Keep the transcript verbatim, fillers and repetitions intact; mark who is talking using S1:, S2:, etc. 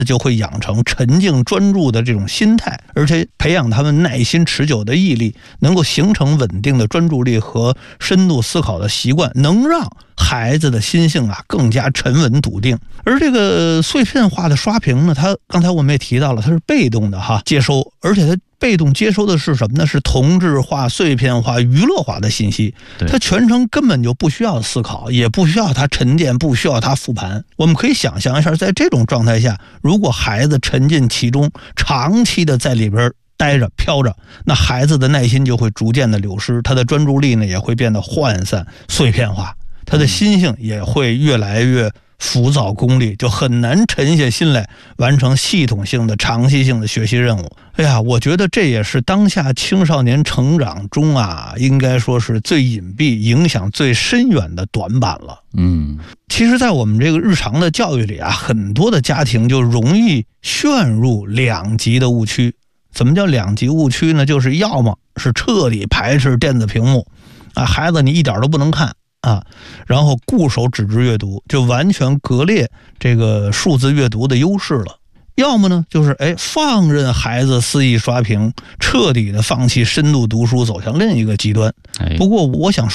S1: 就会养成沉静专注的这种心态，而且培养他们耐心持久的毅力，能够形成稳定的专注力和深度思考的习惯，能让孩子的心性啊更加沉稳笃定。而这个碎片化的刷屏呢，它刚才我们也提到了，它是被动的哈接收，而且它被动接收的是什么呢？是同质化、碎片化、娱乐化的信息。它全程根本就不需要思考，也不需要它沉淀，不需要它复盘。我们可以想象一下，在这种状态下，如果孩子沉浸其中，长期的在里边待着飘着，那孩子的耐心就会逐渐的流失，他的专注力呢也会变得涣散碎片化，他的心性也会越来越浮躁功利，就很难沉下心来完成系统性的长期性的学习任务。哎呀，我觉得这也是当下青少年成长中啊，应该说是最隐蔽、影响最深远的短板了。
S2: 嗯，
S1: 其实在我们这个日常的教育里啊，很多的家庭就容易陷入两极的误区。怎么叫两极误区呢？就是要么是彻底排斥电子屏幕啊，孩子你一点都不能看啊，然后固守纸质阅读，就完全割裂这个数字阅读的优势了。要么呢，就是哎放任孩子肆意刷屏，彻底的放弃深度读书，走向另一个极端。不过我想